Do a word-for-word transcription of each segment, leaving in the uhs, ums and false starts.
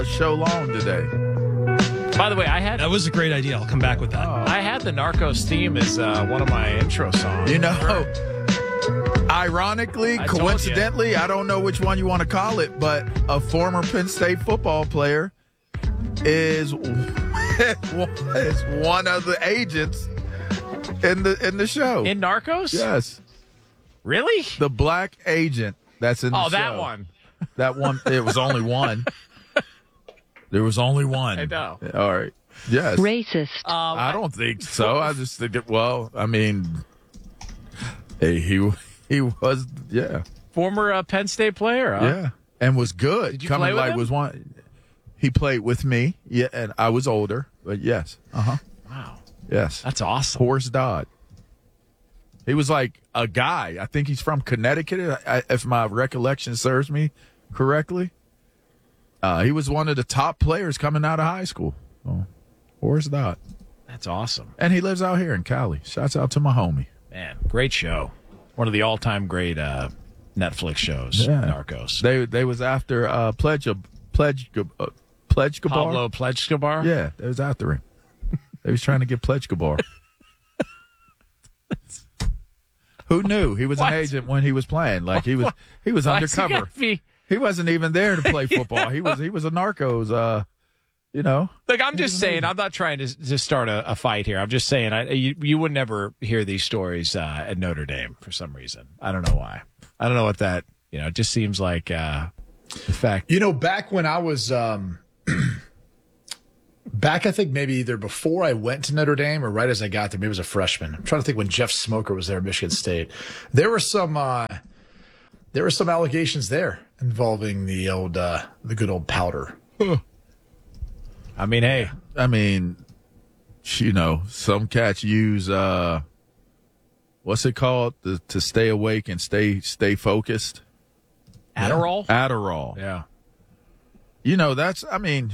show long today. By the way, I had That was a great idea. I'll come back with that. Oh. I had the Narcos theme as uh, one of my intro songs. You know, ironically, I told coincidentally, I don't know which one you want to call it, but a former Penn State football player is is one of the agents in the in the show. In Narcos? Yes, Really? the black agent that's in the Oh, show. that one. That one. It was only one. There was only one. I know. All right. Yes. Racist. Um, I don't think so. I just think it. Well, I mean, hey, he he was yeah former uh, Penn State player, huh? yeah, and was good. Did you Coming play with like him? was one. He played with me. Yeah, and I was older, but yes. Uh huh. Wow. Yes. That's awesome. Horace Dodd. He was like a guy. I think he's from Connecticut, I- if my recollection serves me correctly. Uh, he was one of the top players coming out of high school. Oh, Horace Dodd. That's awesome. And he lives out here in Cali. Shouts out to my homie. Man, great show. One of the all-time great uh, Netflix shows, Yeah. Narcos. They they was after uh, Pledge Pledge uh, Pledge Gabar. Pablo Plechkabar? Yeah, they was after him. They was trying to get Pledge Gabar. Who knew he was What? an agent when he was playing? Like he was he was Why's he undercover. gotta be- He wasn't even there to play football. He was he was a narcos. Uh, you know. Look, I'm just saying, I'm not trying to, to start a, a fight here. I'm just saying, I, you, you would never hear these stories uh, at Notre Dame for some reason. I don't know why. I don't know what that, you know, it just seems like uh, the fact. You know, back when I was um, back, I think maybe either before I went to Notre Dame or right as I got there, maybe it was a freshman. I'm trying to think when Jeff Smoker was there at Michigan State. There were some uh, there were some allegations there involving the old uh, the good old powder. I mean, hey, I mean, you know, some cats use uh, what's it called to, to stay awake and stay stay focused. Adderall? Adderall. Yeah. You know, that's, I mean,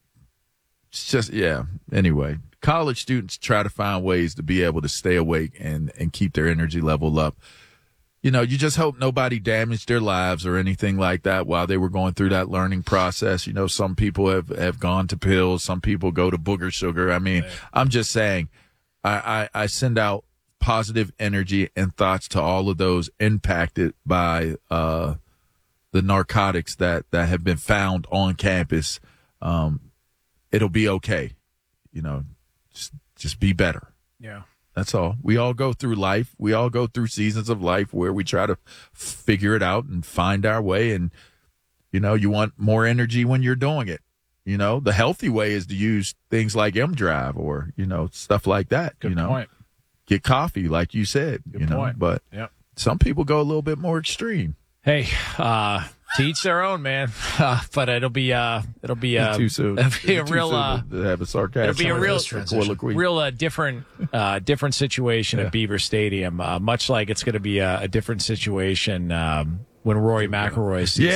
it's just, yeah. Anyway, college students try to find ways to be able to stay awake and, and keep their energy level up. You know, you just hope nobody damaged their lives or anything like that while they were going through that learning process. You know, some people have, have gone to pills. Some people go to booger sugar. I mean, I'm just saying, I, I, I send out positive energy and thoughts to all of those impacted by, uh, the narcotics that, that have been found on campus. Um, it'll be okay. You know, just, just be better. Yeah. That's all. We all go through life. We all go through seasons of life where we try to figure it out and find our way. And, you know, you want more energy when you're doing it. You know, the healthy way is to use things like M Drive or, you know, stuff like that. Good you know, point. Get coffee, like you said, Good you know, point. but Yep. some people go a little bit more extreme. Hey, uh, to each their own, man. Uh, but it'll be, uh, it'll be, uh, too soon. It'll be a Too real, soon uh, to have a sarcastic. it'll be a real- colloquy. real uh, different, uh, different situation Yeah. at Beaver Stadium. Uh, much like it's going to be a, a different situation um, when Rory McIlroy sees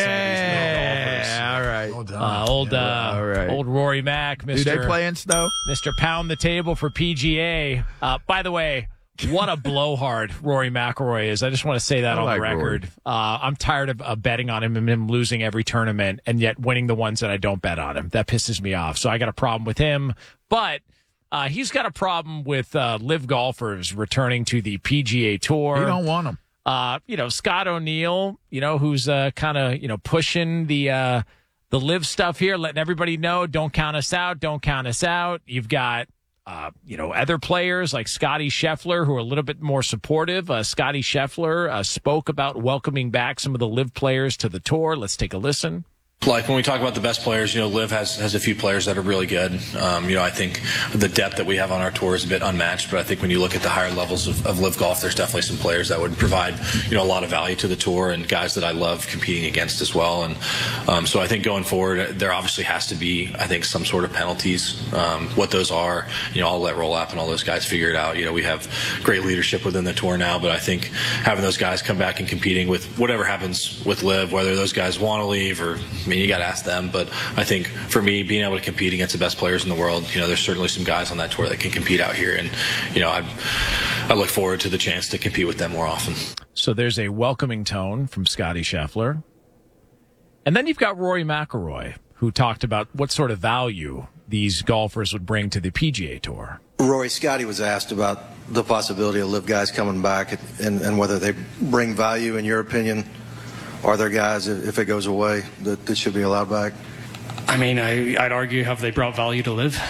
Yeah, all right. Well done. uh, old, uh, all right. old Rory Mac, Do Mister they play in snow? Mister Pound the Table for P G A. Uh, by the way, what a blowhard Rory McIlroy is. I just want to say that I on like the record. Uh, I'm tired of uh, betting on him and him losing every tournament and yet winning the ones that I don't bet on him. That pisses me off. So I got a problem with him. But uh, he's got a problem with uh, live golfers returning to the P G A Tour. You don't want them. Uh, you know, Scott O'Neill, you know, who's uh, kind of, you know, pushing the uh, the live stuff here, letting everybody know, don't count us out, don't count us out. You've got, uh, you know, other players like Scotty Scheffler who are a little bit more supportive. Uh, Scotty Scheffler uh, spoke about welcoming back some of the live players to the tour. Let's take a listen. Like when we talk about the best players, you know, Liv has has a few players that are really good. Um, you know, I think the depth that we have on our tour is a bit unmatched, but I think when you look at the higher levels of, of Liv golf, there's definitely some players that would provide, you know, a lot of value to the tour and guys that I love competing against as well. And um, so I think going forward, there obviously has to be, I think, some sort of penalties. Um, what those are, you know, I'll let Roll Up and all those guys figure it out. You know, we have great leadership within the tour now, but I think having those guys come back and competing with whatever happens with Liv, whether those guys want to leave or, I mean, you got to ask them. But I think for me, being able to compete against the best players in the world, you know, there's certainly some guys on that tour that can compete out here. And, you know, I I look forward to the chance to compete with them more often. So there's a welcoming tone from Scotty Scheffler. And then you've got Rory McIlroy, who talked about what sort of value these golfers would bring to the P G A Tour. Rory, Scotty was asked about the possibility of Live guys coming back and, and whether they bring value, in your opinion. Are there guys, if it goes away, that, that should be allowed back? I mean, I, I'd argue, have they brought value to Live?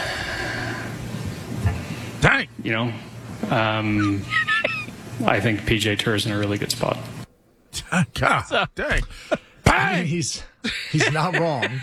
Dang. You know, um, I think P G A Tour is in a really good spot. God, dang. I mean, he's he's not wrong.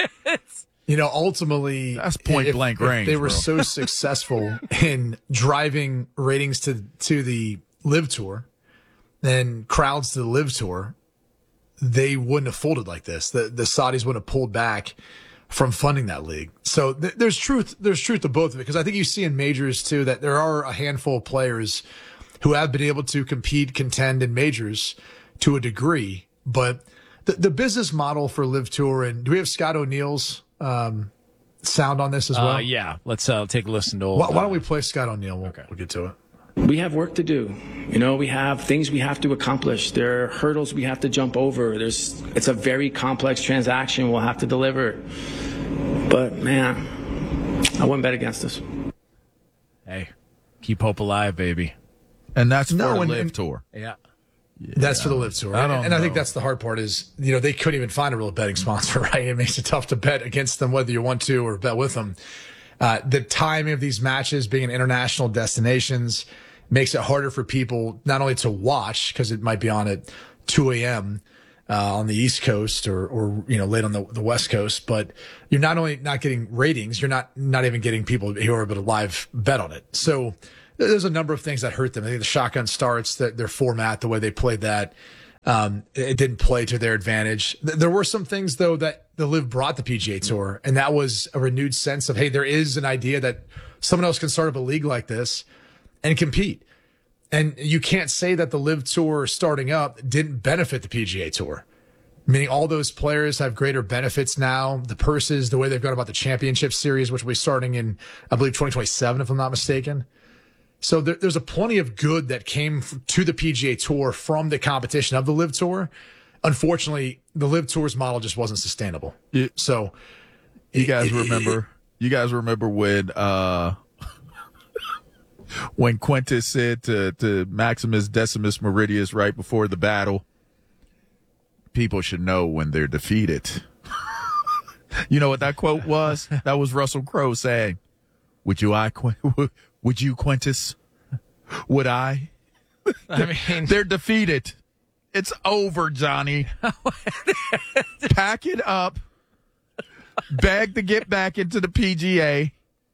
You know, ultimately, that's point if, blank if range. They were bro. so successful in driving ratings to to the Live Tour and crowds to the Live Tour, they wouldn't have folded like this. The the Saudis would have pulled back from funding that league. So th- there's truth. There's truth to both of it, because I think you see in majors too that there are a handful of players who have been able to compete, contend in majors to a degree, but the the business model for Live Tour, and do we have Scott O'Neill's um, sound on this as well? Uh, yeah, let's uh, take a listen to old, why, why don't we play Scott O'Neill? We'll, okay. we'll get to it. We have work to do. You know, we have things we have to accomplish. There are hurdles we have to jump over. There's, it's a very complex transaction we'll have to deliver. But, man, I wouldn't bet against us. Hey, keep hope alive, baby. And that's for No, a and- Live and- Tour. Yeah. Yeah, that's for the Live Tour. I don't and, and I think know. that's the hard part is, you know, they couldn't even find a real betting sponsor, right? It makes it tough to bet against them, whether you want to or bet with them. Uh, the timing of these matches being in international destinations makes it harder for people not only to watch, because it might be on at two a.m. Uh, on the East Coast or, or, you know, late on the, the West Coast, but you're not only not getting ratings, you're not, not even getting people who are able to live bet on it. So there's a number of things that hurt them. I think the shotgun starts, that their format, the way they played that, um, it didn't play to their advantage. There were some things though that the Live brought the P G A Tour, and that was a renewed sense of, hey, there is an idea that someone else can start up a league like this and compete. And you can't say that the Live Tour starting up didn't benefit the P G A Tour. Meaning all those players have greater benefits now. The purses, the way they've gone about the championship series, which will be starting in, I believe, twenty twenty-seven, if I'm not mistaken. So there, there's a plenty of good that came f- to the P G A Tour from the competition of the Live Tour. Unfortunately, the Live Tour's model just wasn't sustainable. You, so you it- guys it- remember? You guys remember when uh, when Quintus said to to Maximus Decimus Meridius right before the battle, people should know when they're defeated. You know what that quote was? That was Russell Crowe saying, "Would you, I, Qu- would you, Quintus? Would I?" I mean, They're defeated. It's over, Johnny. Pack it up. Beg to get back into the P G A.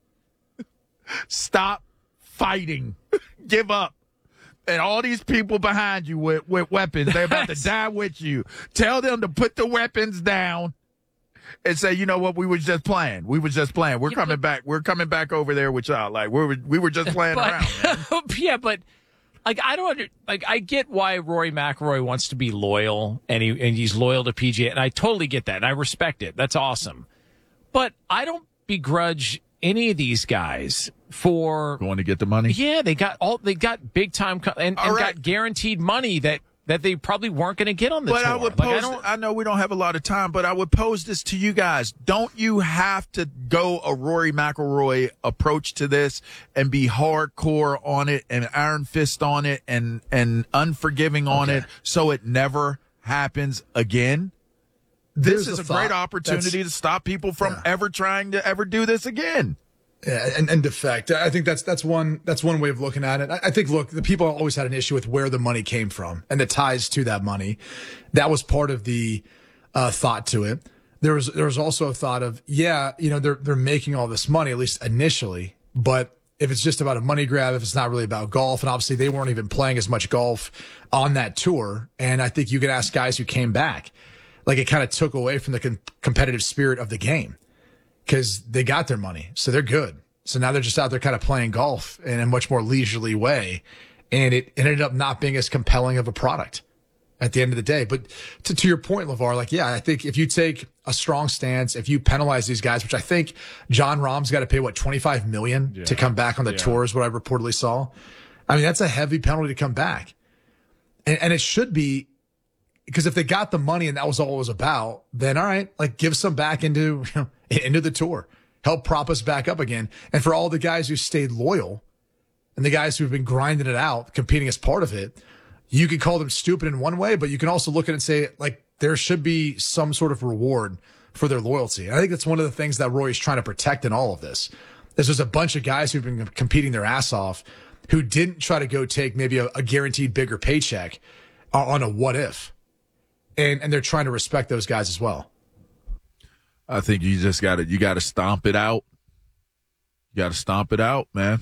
Stop fighting. Give up. And all these people behind you with, with weapons, they're about to die with you. Tell them to put the weapons down and say, you know what, we was just playing. We was just playing. We're Yeah, coming but- back. We're coming back over there with y'all. Like, we were, we were just playing but, around, man. yeah, but like I don't under, like I get why Rory McIlroy wants to be loyal and he and he's loyal to P G A, and I totally get that and I respect it. That's awesome. But I don't begrudge any of these guys for Going to get the money? yeah, they got all they got big time co- and, All and right. got guaranteed money that that they probably weren't going to get on the But tour. I would Like, I pose, don't- I know we don't have a lot of time, but I would pose this to you guys. Don't you have to go a Rory McIlroy approach to this and be hardcore on it and iron fist on it and, and unforgiving on Okay. it so it never happens again? This There's is a a great thought opportunity that's- to stop people from Yeah. ever trying to ever do this again. Yeah, and, and defect. I think that's that's one that's one way of looking at it. I, I think, look, the people always had an issue with where the money came from and the ties to that money. That was part of the uh, thought to it. There was there was also a thought of, yeah, you know, they're they're making all this money, at least initially, but if it's just about a money grab, if it's not really about golf, and obviously they weren't even playing as much golf on that tour, and I think you could ask guys who came back, like it kind of took away from the com- competitive spirit of the game. Because they got their money, so they're good. So now they're just out there kind of playing golf in a much more leisurely way. And it, it ended up not being as compelling of a product at the end of the day. But to, to your point, LeVar, like, yeah, I think if you take a strong stance, if you penalize these guys, which I think John Rahm's got to pay, what, twenty-five million dollars to come back on the Yeah. tour is what I reportedly saw. I mean, that's a heavy penalty to come back. And, and it should be because if they got the money and that was all it was about, then all right, like give some back into, you know, into the tour, help prop us back up again. And for all the guys who stayed loyal and the guys who've been grinding it out, competing as part of it, you could call them stupid in one way, but you can also look at it and say, like, there should be some sort of reward for their loyalty. And I think that's one of the things that Rory's trying to protect in all of this. Is there's a bunch of guys who've been competing their ass off who didn't try to go take maybe a, a guaranteed bigger paycheck on a what if. And and they're trying to respect those guys as well. I think you just got to you got to stomp it out. You got to stomp it out, man.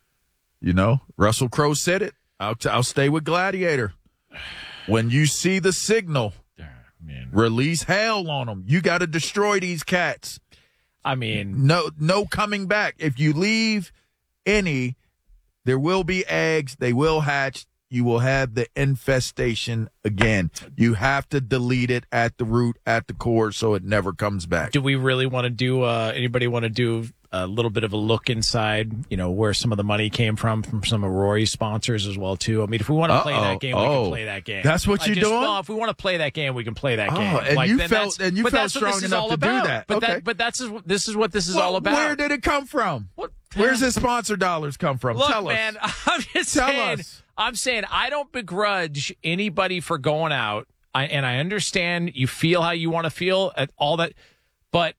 You know, Russell Crowe said it. I'll t- I'll stay with Gladiator. When you see the signal, Man. release hell on them. You got to destroy these cats. I mean, no no coming back. If you leave any, there will be eggs. They will hatch. You will have the infestation again. You have to delete it at the root, at the core, so it never comes back. do we really want to do, uh, anybody want to do a little bit of a look inside, you know, where some of the money came from, from some of Rory's sponsors as well, too? I mean, if we want to play Uh-oh. that game, we Oh. can play that game. That's what I you're just, doing? Well, if we want to play that game, we can play that Oh, game. and like, you then felt- that's- and you but felt that's what strong this is enough all to do about. that. But Okay. that, but that's just, this is what this is Well, all about. Where did it come from? What? Where's his sponsor dollars come from? Look, Tell us. man, I'm just Tell saying. us. I'm saying I don't begrudge anybody for going out, I, and I understand you feel how you want to feel at all that, but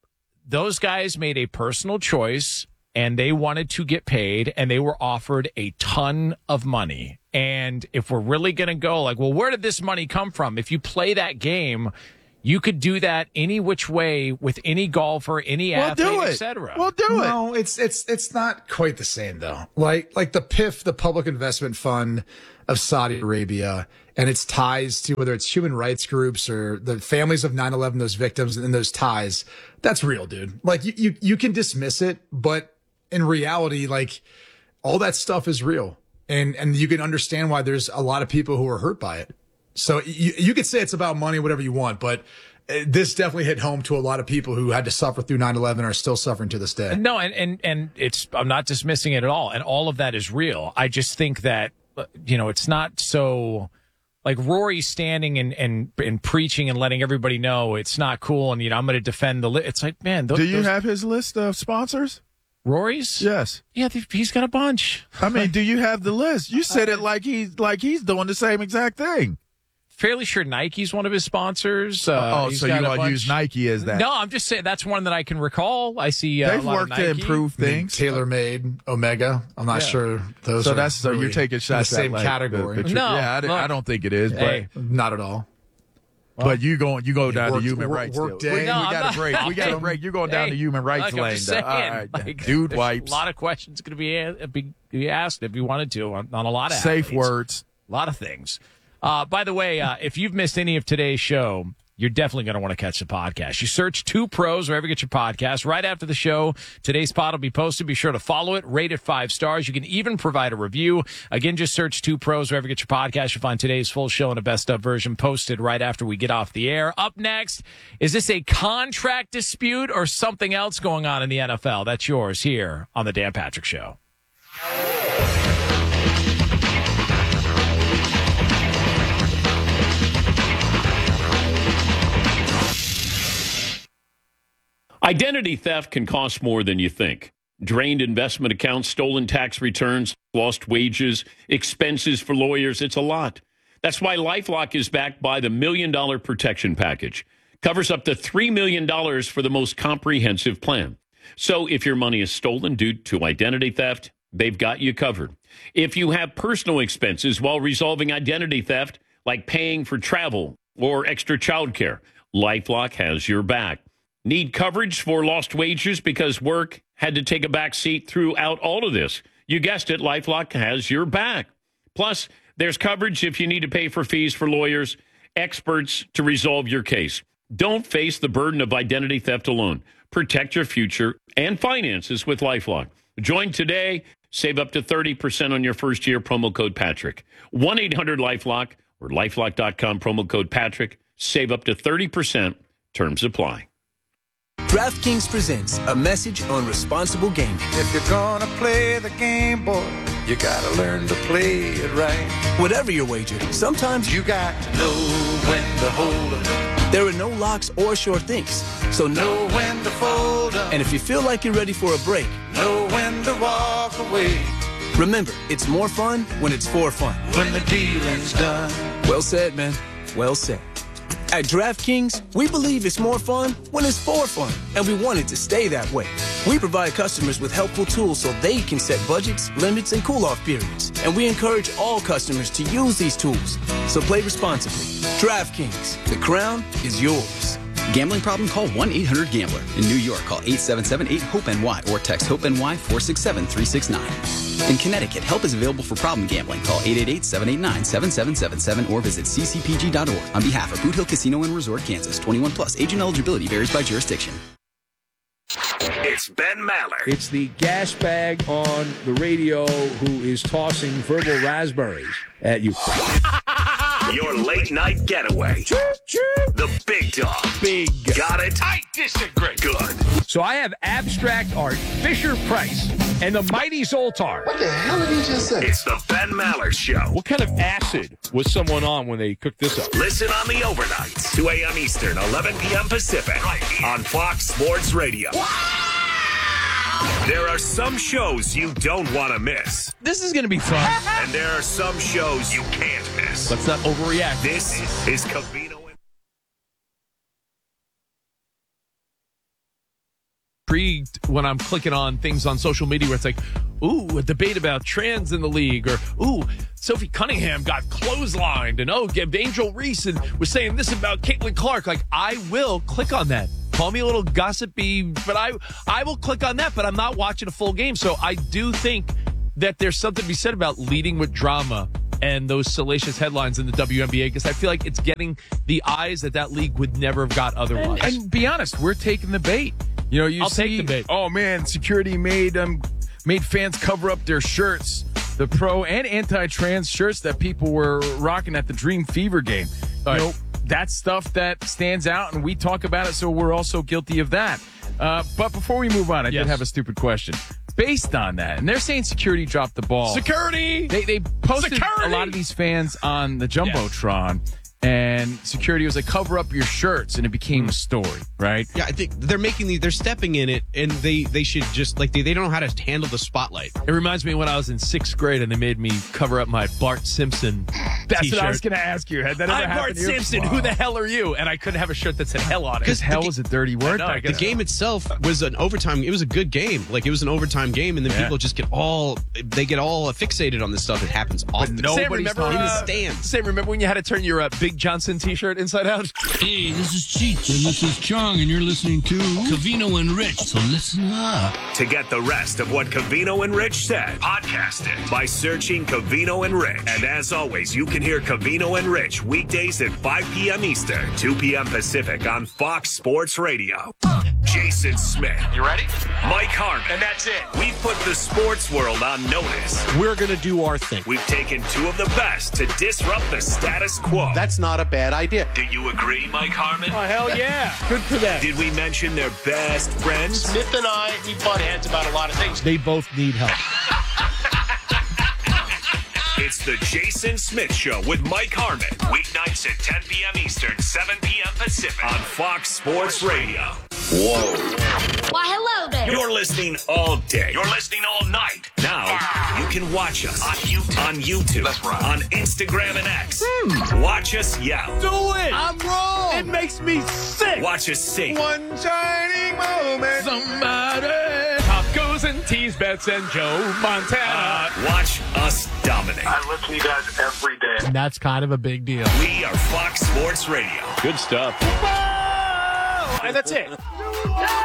those guys made a personal choice, and they wanted to get paid, and they were offered a ton of money. And if we're really going to go like, well, where did this money come from? If you play that game, you could do that any which way with any golfer, any Well, athlete, do it. et cetera. Well, do it. No, it's it's it's not quite the same though. Like like the P I F, the Public Investment Fund of Saudi Arabia, and its ties to whether it's human rights groups or the families of nine eleven, those victims and those ties, that's real, dude. Like you you, you can dismiss it, but in reality, like all that stuff is real. And and you can understand why there's a lot of people who are hurt by it. So you, you could say it's about money, whatever you want, but this definitely hit home to a lot of people who had to suffer through nine eleven and are still suffering to this day. No, and, and, and it's, I'm not dismissing it at all. And all of that is real. I just think that, you know, it's not so like Rory standing and, and, and preaching and letting everybody know it's not cool. And, you know, I'm going to defend the, li-. It's like, man, those, Do you those, have his list of sponsors? Rory's? Yes. Yeah, he's got a bunch. I mean, do you have the list? You said it like he's like he's doing the same exact thing. Fairly sure Nike's one of his sponsors. Uh, oh, he's so got you a want to bunch- use Nike as that? No, I'm just saying that's one that I can recall. I see uh, They've a lot worked of to Nike. improve I mean, things. TaylorMade, Omega. I'm not Yeah. sure those So are that's so really you're taking shots in the at same like, category. the- the tr- No, yeah, I, di- look. I don't think it is, Hey. Not at all. but but you going you go down work- to human work- rights. work still. day. We, No, we I'm got not- a break. We got a break. You're going down Hey, the human rights look, I'm lane. just though. saying, All right, like, dude there's wipes. A lot of questions going to be, a- be be asked if you wanted to on, on a lot of Safe athletes. words. A lot of things. Uh, by the way, uh, if you've missed any of today's show, you're definitely going to want to catch the podcast. You search Two Pros wherever you get your podcast. Right after the show, today's pod will be posted. Be sure to follow it, rate it five stars. You can even provide a review. Again, just search Two Pros wherever you get your podcast. You'll find today's full show and a best of version posted right after we get off the air. Up next, is this a contract dispute or something else going on in the N F L? That's yours here on the Dan Patrick Show. Identity theft can cost more than you think. Drained investment accounts, stolen tax returns, lost wages, expenses for lawyers. It's a lot. That's why LifeLock is backed by the Million Dollar Protection Package. Covers up to three million dollars for the most comprehensive plan. So if your money is stolen due to identity theft, they've got you covered. If you have personal expenses while resolving identity theft, like paying for travel or extra childcare, LifeLock has your back. Need coverage for lost wages because work had to take a back seat throughout all of this? You guessed it, LifeLock has your back. Plus, there's coverage if you need to pay for fees for lawyers, experts to resolve your case. Don't face the burden of identity theft alone. Protect your future and finances with LifeLock. Join today. Save up to thirty percent on your first year. Promo code Patrick. one eight hundred LifeLock or lifelock dot com. Promo code Patrick. Save up to thirty percent. Terms apply. DraftKings presents a message on responsible gaming. If you're gonna play the game, boy, you gotta learn to play it right. Whatever your wager, sometimes you got to know when to hold 'em. There are no locks or sure things, so know Know when to fold 'em. And if you feel like you're ready for a break, Know when to walk away. remember, it's more fun when it's for fun. When the dealing's done. Well said, man. Well said. At DraftKings, we believe it's more fun when it's for fun, and we want it to stay that way. We provide customers with helpful tools so they can set budgets, limits, and cool-off periods, and we encourage all customers to use these tools. So play responsibly. DraftKings, the crown is yours. Gambling problem? Call one eight hundred gambler. In New York, call eight seven seven eight hope N Y or text HOPE-NY four six seven three six nine. In Connecticut, help is available for problem gambling. Call eight eight eight seven eight nine seven seven seven seven or visit c c p g dot org. On behalf of Boot Hill Casino and Resort, Kansas, twenty-one plus. Age and eligibility varies by jurisdiction. It's Ben Maller. It's the gas bag on the radio who is tossing verbal raspberries at you. Your late night getaway. The big dog. Big. Got it? I disagree. Good. So I have abstract art, Fisher Price, and the mighty Zoltar. What the hell did he just say? It's the Ben Maller Show. What kind of acid was someone on when they cooked this up? Listen on the overnights, two a.m. Eastern, eleven p.m. Pacific, right on Fox Sports Radio. There are some shows you don't want to miss. This is going to be fun. And there are some shows you can't miss. Let's not overreact. This is Covino. Intrigued when I'm clicking on things on social media where it's like, ooh, a debate about trans in the league, or ooh, Sophie Cunningham got clotheslined, and oh, Angel Reese and was saying this about Caitlin Clark. Like, I will click on that. Call me a little gossipy, but I I will click on that, but I'm not watching a full game. So I do think that there's something to be said about leading with drama and those salacious headlines in the W N B A, because I feel like it's getting the eyes that that league would never have got otherwise. And, and be honest, we're taking the bait. You know, you I'll see, take the bait. Oh man, security made um made fans cover up their shirts, the pro and anti-trans shirts that people were rocking at the Dream Fever game. All you right. know, that's stuff that stands out, and we talk about it, so we're also guilty of that. Uh, but before we move on, I Yes. did have a stupid question. Based on that, and they're saying security dropped the ball. Security! They they posted Security! a lot of these fans on the Jumbotron, and security was like, cover up your shirts, and it became a story, right? Yeah, I think they're making the, they're stepping in it, and they, they should just, like, they, they don't know how to handle the spotlight. It reminds me when I was in sixth grade and they made me cover up my Bart Simpson That's t-shirt. what I was going to ask you. Had that ever I'm happened Bart to you? Simpson. Wow. Who the hell are you? And I couldn't have a shirt that said hell on it. Because hell the- is a dirty word. I know, back The then. game itself was an overtime. It was a good game. Like, it was an overtime game, and then Yeah. people just get all they get all fixated on this stuff. It happens often. But no- Sam, Nobody's remember, talking in the uh, stands. Sam, remember when you had to turn your uh, Big Johnson t-shirt inside out? Hey, this is Cheech, and this is Chong, and you're listening to Covino and Rich, so listen up. To get the rest of what Covino and Rich said, podcast it by searching Covino and Rich. And as always, you can hear Covino and Rich weekdays at five p.m. Eastern, two p.m. Pacific on Fox Sports Radio. Jason Smith. You ready? Mike Harmon. And that's it. We've put the sports world on notice. We're going to do our thing. We've taken two of the best to disrupt the status quo. That's not a bad idea. Do you agree, Mike Harmon? Oh, hell yeah. Good for them. Did we mention their best friends? Smith and I, we butt heads about a lot of things. They both need help. It's the Jason Smith Show with Mike Harmon. Weeknights at ten p.m. Eastern, seven p.m. Pacific on Fox Sports Radio. Whoa. Why, hello there. You're listening all day. You're listening all night. Now, you can watch us on YouTube, on, YouTube, That's right. on Instagram and X. Hmm. Watch us yell. Do it. I'm wrong. It makes me sick. Watch us sing. One shining moment. Somebody. Tacos and teas, bets and Joe Montana. Watch us dominate. I listen to you guys every day. And that's kind of a big deal. We are Fox Sports Radio. Good stuff. And that's it.